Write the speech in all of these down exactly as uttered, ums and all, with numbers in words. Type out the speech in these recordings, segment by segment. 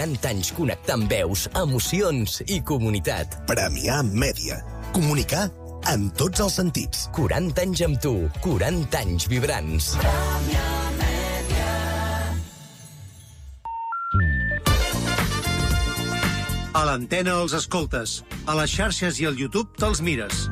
quaranta anys connectant veus, emocions i comunitat. Premià Mèdia. Comunicar en tots els sentits. quaranta anys amb tu, quaranta anys vibrants. Premià Mèdia. A l'antena els escoltes, a les xarxes i al YouTube te'ls mires.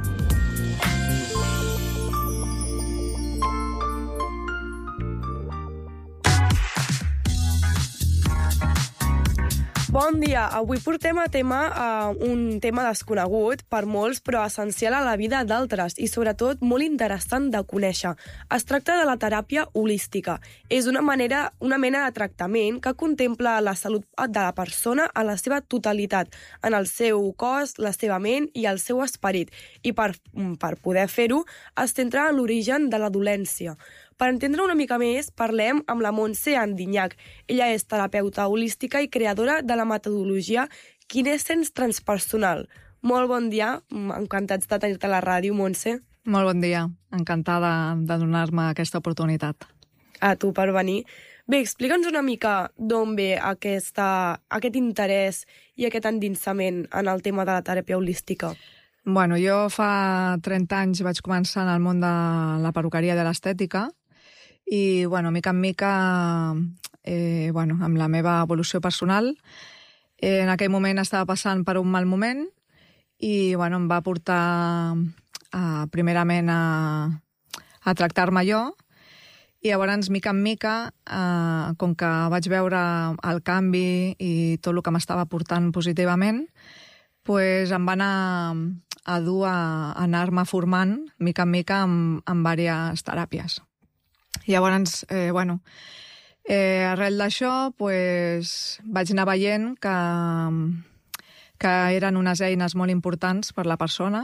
Bon dia. Avui portem a tema uh, un tema desconegut per molts, però essencial a la vida d'altres i, sobretot, molt interessant de conèixer. Es tracta de la teràpia holística. És una manera, una mena de tractament que contempla la salut de la persona a la seva totalitat, en el seu cos, la seva ment i el seu esperit. I per, per poder fer-ho, es centra en l'origen de la dolència. Per entendre una mica més, parlem amb la Montse Andignac. Ella és terapeuta holística i creadora de la metodologia Quintessence Transpersonal. Molt bon dia, encantats de tenir-te a la ràdio, Montse. Molt bon dia, encantada de donar-me aquesta oportunitat. A tu per venir. Bé, explica'ns una mica d'on ve aquesta, aquest interès i aquest endinsament en el tema de la teràpia holística. Bueno, jo fa trenta anys vaig començar en el món de la perruqueria de l'estètica i, bueno, mica en mica, eh, bueno, amb la meva evolució personal, eh, en aquell moment estava passant per un mal moment i, bueno, em va portar a, primerament a, a tractar-me jo i llavors, mica en mica, eh, com que vaig veure el canvi i tot el que m'estava portant positivament, pues em va anar a dur a anar-me formant mica en mica amb, amb diverses teràpies. I llavors, eh, bueno, eh, arrel d'això, pues, vaig anar veient que, que eren unes eines molt importants per la persona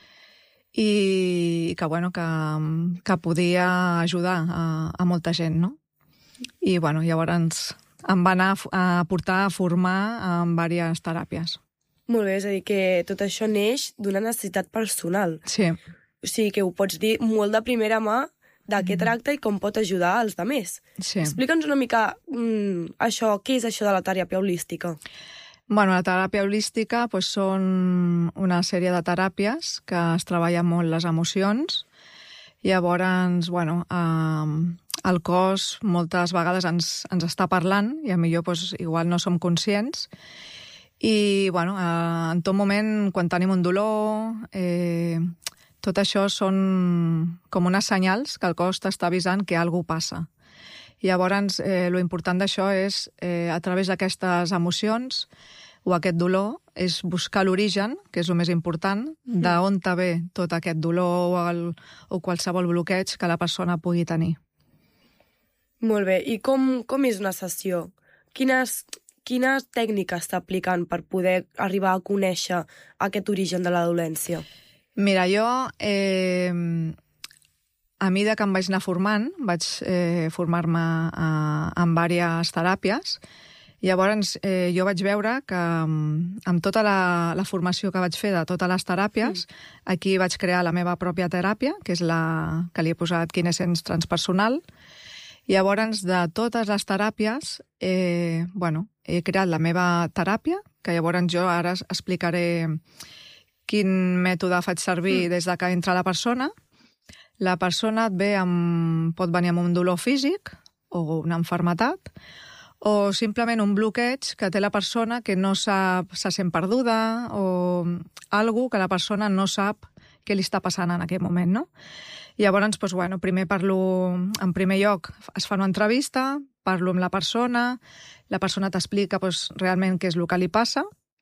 i que, bueno, que, que podia ajudar a, a molta gent, no? I, bueno, llavors em va anar a portar a formar amb diverses teràpies. Molt bé, és a dir, que tot això neix d'una necessitat personal. Sí. O sigui, que ho pots dir molt de primera mà de què tracta i com pot ajudar als altres. Sí. Explica'ns una mica mm, això, què és això de la teràpia holística? Bueno, la teràpia holística pues, són una sèrie de teràpies que es treballen molt les emocions. Llavors, bueno, eh, el cos moltes vegades ens, ens està parlant i a millor pues, igual no som conscients. I, bueno, eh, en tot moment, quan tenim un dolor, eh, tot això són com unes senyals que el cos t'està avisant que alguna cosa passa. I llavors, eh, lo important d'això és, eh, a través d'aquestes emocions o aquest dolor, és buscar l'origen, que és el més important, mm. d'on te ve tot aquest dolor o, el, o qualsevol bloqueig que la persona pugui tenir. Molt bé. I com, com és una sessió? Quines... Quines tècniques t'apliquen per poder arribar a conèixer aquest origen de la dolència? Mira, jo, eh, a mesura que em vaig anar formant, vaig eh, formar-me eh, en diverses teràpies, llavors eh, jo vaig veure que amb tota la, la formació que vaig fer de totes les teràpies, mm. aquí vaig crear la meva pròpia teràpia, que és la que li he posat Quintessence Transpersonal. Llavors, de totes les teràpies, eh, bueno, he creat la meva teràpia, que llavors jo ara explicaré quin mètode faig servir mm. des de que entra la persona. La persona et ve amb, pot venir amb un dolor físic o una malaltia, o simplement un bloqueig que té la persona que no sap, se sent perduda o alguna que la persona no sap què li està passant en aquell moment, no? Llavors, doncs, bueno, primer parlo, en primer lloc, es fa una entrevista, parlo amb la persona, la persona t'explica doncs, realment què és el que li passa,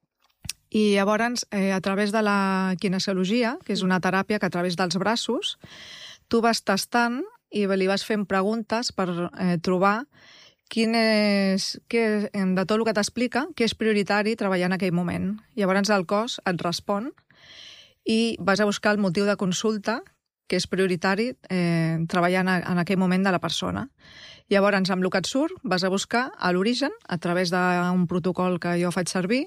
i llavors, eh, a través de la kinesiologia, que és una teràpia que a través dels braços, tu vas tastant i li vas fent preguntes per eh, trobar quin és, què, de tot el que t'explica, què és prioritari treballar en aquell moment. Llavors el cos et respon i vas a buscar el motiu de consulta que és prioritari eh, treballar en, en aquell moment de la persona. Llavors, amb el que et surt, vas a buscar a l'origen, a través d'un protocol que jo faig servir.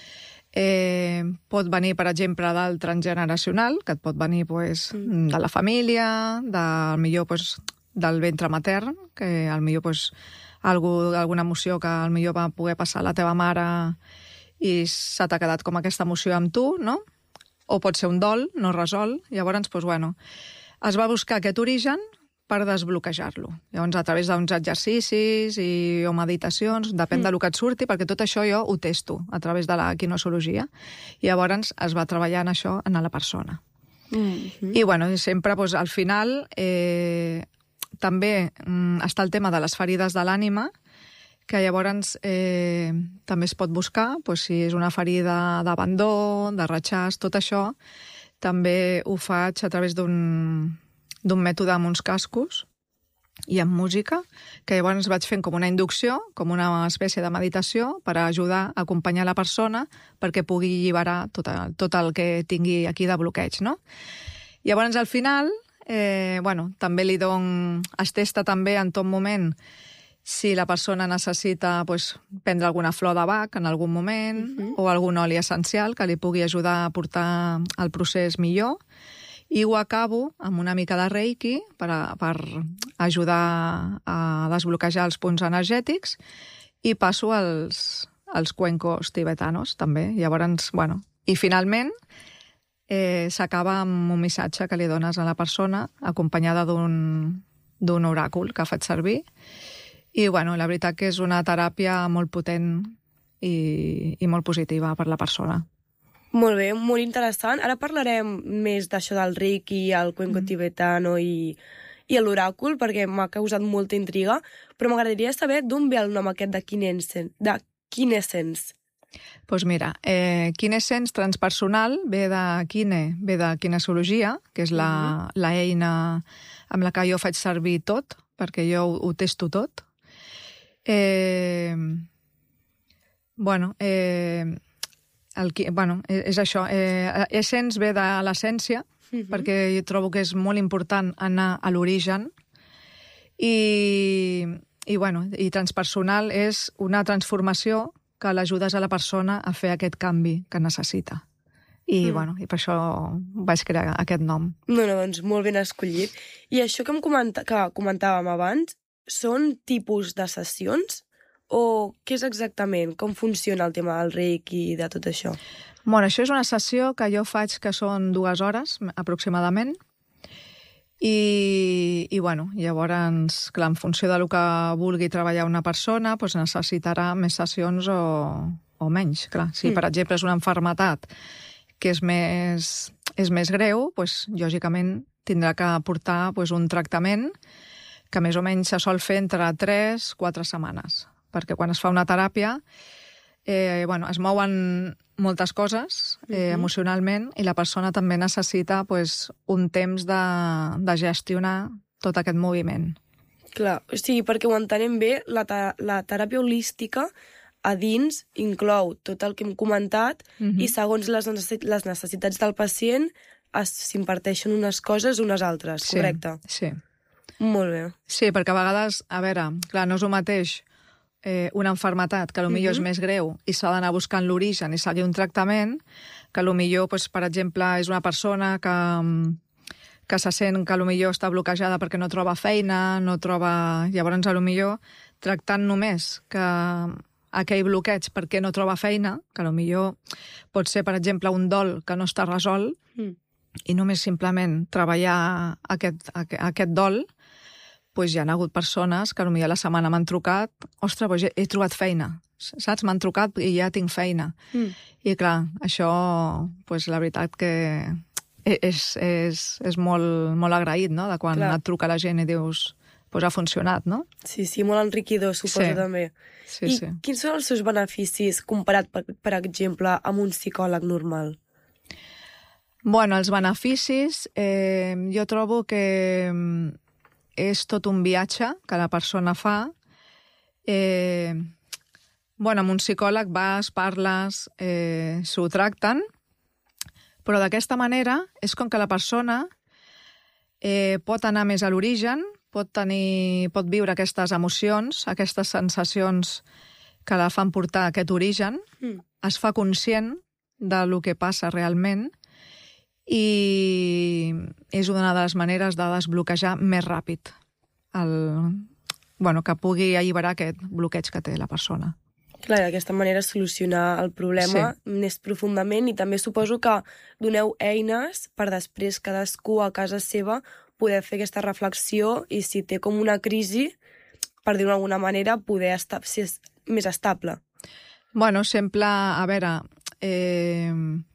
Eh, pot venir, per exemple, del transgeneracional, que et pot venir pues, mm. de la família, del millor pues, del ventre matern, que al millor pues, algú, alguna emoció que potser va poder passar la teva mare i se t'ha quedat com aquesta emoció amb tu, no? O pot ser un dol no resolt. Llavors, doncs, bueno, es va buscar aquest origen per desbloquejar-lo. Llavors, a través d'uns exercicis i, o meditacions, depèn mm. del que et surti, perquè tot això jo ho testo a través de la quinossologia. I llavors es va treballar en això en la persona. Mm-hmm. I, bueno, sempre, doncs, al final, eh, també mm, està el tema de les ferides de l'ànima, que llavors eh, també es pot buscar, doncs, si és una ferida d'abandó, de rechaç, tot això, també ho faig a través d'un d'un mètode amb uns cascos i amb música, que llavors vaig fent com una inducció, com una espècie de meditació, per ajudar a acompanyar la persona perquè pugui alliberar tot el, tot el que tingui aquí de bloqueig, no? Llavors, al final, eh, bueno, també li don... Es testa també en tot moment si la persona necessita pues, prendre alguna flor de Bach en algun moment, uh-huh. o algun oli essencial que li pugui ajudar a portar el procés millor. I ho acabo amb una mica de reiki per, a, per ajudar a desbloquejar els punts energètics i passo als, als cuencos tibetanos, també. Llavors, bueno, i finalment eh, s'acaba amb un missatge que li dones a la persona acompanyada d'un d'un oràcul que faig servir. I, bueno, la veritat que és una teràpia molt potent i, i molt positiva per la persona. Molt bé, molt interessant. Ara parlarem més d'això del reiki, el cuenco mm. tibetano i, i l'oràcul, perquè m'ha causat molta intriga, però m'agradaria saber d'on ve el nom aquest de Kinesens. De Kinesens. Doncs pues mira, eh, Kinesens transpersonal ve de Kine, ve de kinesiologia, que és la, mm-hmm. la eina amb la que jo faig servir tot, perquè jo ho, ho testo tot. Eh, bueno, eh, El, bueno, és això. Eh, Essence ve de l'essència, uh-huh. perquè jo trobo que és molt important anar a l'origen. I, i, bueno, i transpersonal és una transformació que l'ajudes a la persona a fer aquest canvi que necessita. I, mm. bueno, i per això vaig crear aquest nom. No, no, doncs molt ben escollit. I això que, em comenta, que comentàvem abans, són tipus de sessions? O què és exactament? Com funciona el tema del reiki i de tot això? Bueno, això és una sessió que jo faig que són dues hores, aproximadament, i, i bueno, llavors, clar, en funció del que vulgui treballar una persona, doncs necessitarà més sessions o, o menys, clar. Si, mm. per exemple, és una malaltia que és més, és més greu, doncs, lògicament, tindrà que portar doncs, un tractament que més o menys se sol fer entre tres a quatre setmanes. Perquè quan es fa una teràpia eh, bueno, es mouen moltes coses eh, uh-huh. emocionalment i la persona també necessita pues, un temps de, de gestionar tot aquest moviment. Clar, o sigui, perquè ho entenem bé, la, te- la teràpia holística a dins inclou tot el que hem comentat uh-huh. i segons les, necessit- les necessitats del pacient es, s'imparteixen unes coses unes altres, sí, correcte? Sí. Molt bé. Sí, perquè a vegades, a veure, clar, no és el mateix Eh, una malaltia que potser uh-huh. és més greu i s'ha d'anar buscant l'origen i seguir un tractament, que potser, pues, per exemple, és una persona que, que se sent que potser està bloquejada perquè no troba feina, no troba... Llavors, potser, tractant només que aquell bloqueig perquè no troba feina, que potser pot ser, per exemple, un dol que no està resolt, mm. i només simplement treballar aquest, aquest, aquest dol, pues hi ha hagut persones que potser la setmana m'han trucat, ostres, pues he, he trobat feina, saps? M'han trucat i ja tinc feina. Mm. I clar, això, pues la veritat que és, és, és molt, molt agraït, no?, de quan clar. Et truca la gent i dius, pues ha funcionat, no? Sí, sí, molt enriquidor, suposo, sí. també. Sí, I sí. quins són els seus beneficis comparat, per, per exemple, amb un psicòleg normal? Bueno, els beneficis, eh, jo trobo que és tot un viatge que la persona fa. Eh, bueno, amb un psicòleg vas, parles, eh, s'ho tracten, però d'aquesta manera és com que la persona eh, pot anar més a l'origen, pot tenir, pot viure aquestes emocions, aquestes sensacions que la fan portar a aquest origen, mm. es fa conscient de lo que passa realment i és una de les maneres de desbloquejar més ràpid el, bueno, que pugui alliberar aquest bloqueig que té la persona. Clar, d'aquesta manera solucionar el problema sí. més profundament, i també suposo que doneu eines per després cadascú a casa seva poder fer aquesta reflexió i si té com una crisi, per dir-ho d'alguna manera, poder estar, ser més estable. Bueno, sempre, a veure, eh,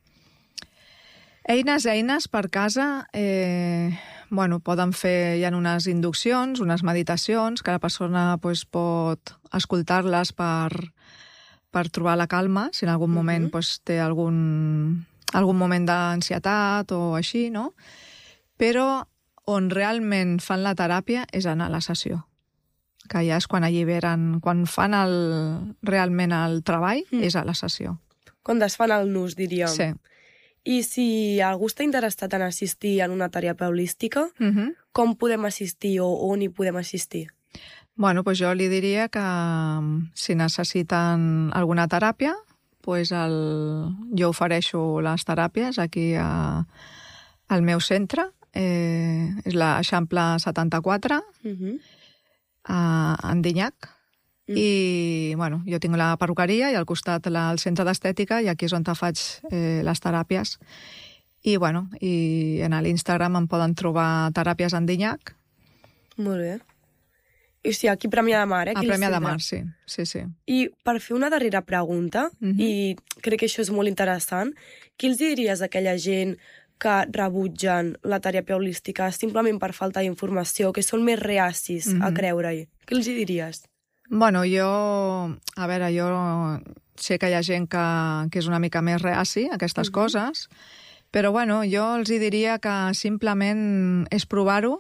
eines, eines per casa, eh, bueno, poden fer, hi ha unes induccions, unes meditacions, que la persona pues, pot escoltar-les per, per trobar la calma, si en algun moment mm-hmm. pues, té algun, algun moment d'ansietat o així, no? Però on realment fan la teràpia és anar a la sessió, que ja és quan alliberen, quan fan el, realment el treball, mm. és a la sessió. Quan desfan el nus, diríem. Sí. I si algú està interessat en assistir en una teràpia holística, Mm-hmm. com podem assistir o on hi podem assistir? Bueno, pues jo li diria que si necessiten alguna teràpia, pues el, jo ofereixo les teràpies aquí a, al meu centre, eh, és l'Eixample setanta-quatre, Uh-huh. a Andignac, mm. i bueno, jo tinc la perruqueria i al costat la, el centre d'estètica, i aquí és on te faig eh, les teràpies. I bueno, i en l'Instagram em poden trobar Teràpies Andignac. Molt bé. I o sigui, aquí Premià de Mar, eh? A Premià de Mar, sí. sí, sí. I per fer una darrera pregunta, Mhm. i crec que això és molt interessant, què els diries a aquella gent que rebutgen la teràpia holística simplement per falta d'informació, que són més reacis Mhm. a creure-hi? Què els hi diries? Bueno, jo... A veure, jo sé que hi ha gent que, que és una mica més reaci a aquestes Mhm. coses, però bueno, jo els hi diria que simplement és provar-ho,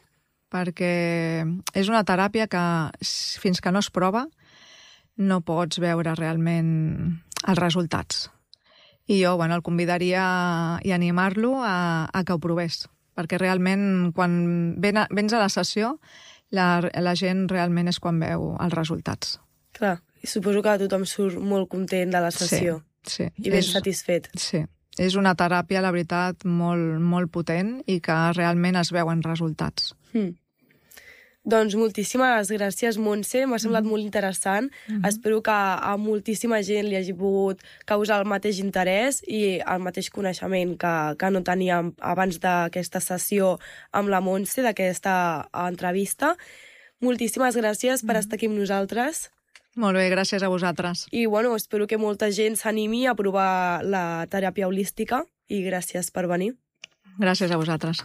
perquè és una teràpia que fins que no es prova no pots veure realment els resultats. I jo, bueno, el convidaria i animar-lo a, a que ho provés, perquè realment quan ven a, vens a la sessió la, la gent realment és quan veu els resultats. Clar, i suposo que tothom surt molt content de la sessió. Sí, sí. I ben és, satisfet. Sí, és una teràpia, la veritat, molt, molt potent i que realment es veuen resultats. Hmm. Doncs moltíssimes gràcies, Montse. M'ha semblat molt interessant. Mhm. Espero que a moltíssima gent li hagi pogut causar el mateix interès i el mateix coneixement que, que no teníem abans d'aquesta sessió amb la Montse, d'aquesta entrevista. Moltíssimes gràcies per estar aquí amb nosaltres. Molt bé, gràcies a vosaltres. I bueno, espero que molta gent s'animi a provar la teràpia holística i gràcies per venir. Gràcies a vosaltres.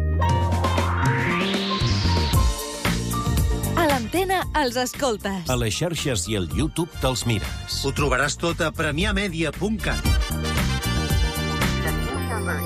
A l'antena els escoltes. A les xarxes i al YouTube te'ls mires. Ho trobaràs tot a premià media punt cat.